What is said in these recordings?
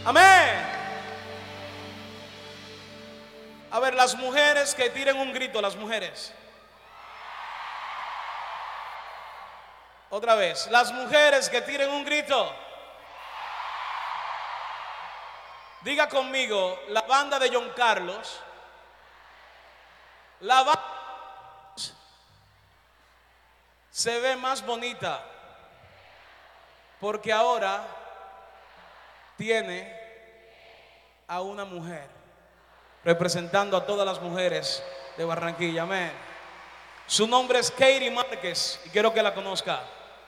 Amén. A ver, las mujeres que tiren un grito, las mujeres. Otra vez, las mujeres que tiren un grito. Diga conmigo, la banda de John Carlos, la banda se ve más bonita porque ahora tiene a una mujer representando a todas las mujeres de Barranquilla. Amén. Su nombre es Katie Márquez y quiero que la conozca.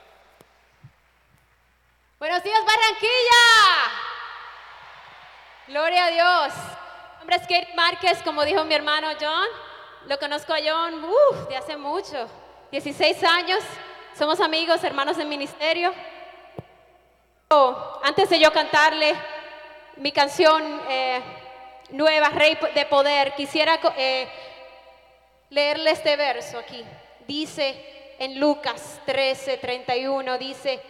Buenos días, Barranquilla. Gloria a Dios. Mi nombre es Katie Márquez, como dijo mi hermano John. Lo conozco a John de hace mucho, 16 años. Somos amigos, hermanos en ministerio. Antes de yo cantarle mi canción nueva, Rey de Poder, quisiera leerle este verso aquí. Dice en Lucas 13:31, dice,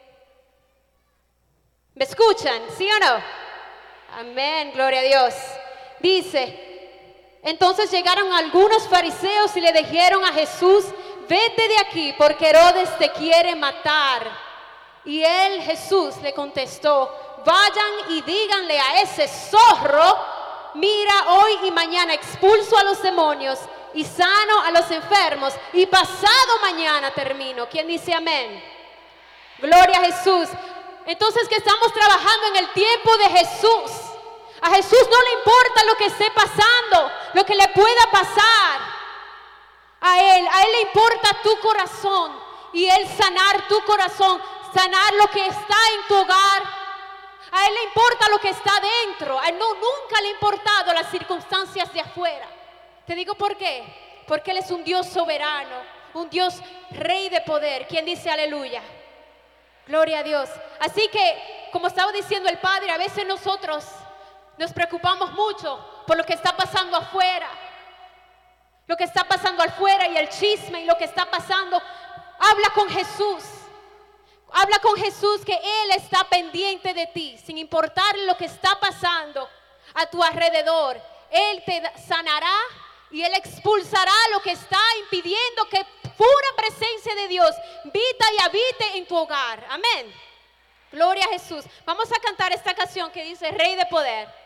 ¿me escuchan? ¿Sí o no? Amén, gloria a Dios. Dice, entonces llegaron algunos fariseos y le dijeron a Jesús, vete de aquí porque Herodes te quiere matar. Y él, Jesús, le contestó, vayan y díganle a ese zorro, mira, hoy y mañana expulso a los demonios y sano a los enfermos y pasado mañana termino. ¿Quién dice amén? Gloria a Jesús. Entonces que estamos trabajando en el tiempo de Jesús. A Jesús no le importa lo que esté pasando, lo que le pueda pasar. A Él le importa tu corazón y Él sanar tu corazón, sanar lo que está en tu hogar. A Él le importa lo que está dentro. A Él nunca le ha importado las circunstancias de afuera. Te digo por qué. Porque Él es un Dios soberano, un Dios rey de poder. ¿Quién dice aleluya? Gloria a Dios. Así que, como estaba diciendo el Padre, a veces nosotros nos preocupamos mucho por lo que está pasando afuera. Lo que está pasando afuera y el chisme y lo que está pasando. Habla con Jesús. Habla con Jesús que Él está pendiente de ti, sin importar lo que está pasando a tu alrededor. Él te sanará y Él expulsará lo que está impidiendo que pura presencia de Dios vita y habite en tu hogar. Amén. Gloria a Jesús. Vamos a cantar esta canción que dice Rey de Poder.